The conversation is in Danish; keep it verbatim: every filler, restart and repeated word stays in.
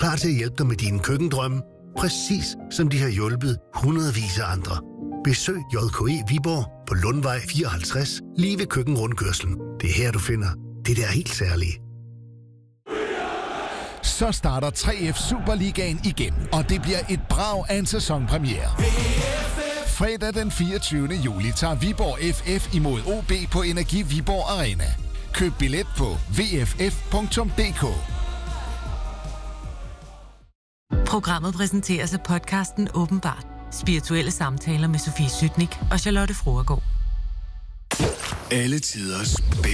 klar til at hjælpe dig med dine køkkendrømme, præcis som de har hjulpet hundredvis af andre. Besøg J K E Viborg på Lundvej fireoghalvtreds, lige ved køkkenrundkørslen. Det er her, du finder det der helt særlige. Så starter tre F Superligaen igen, og det bliver et brag af en sæsonpremiere. Fredag den fireogtyvende juli tager Viborg F F imod O B på Energi Viborg Arena. Køb billet på v f f punktum d k. Programmet præsenteres af podcasten Åbenbart. Spirituelle samtaler med Sofie Sytnik og Charlotte Fruergaard. Alle tiders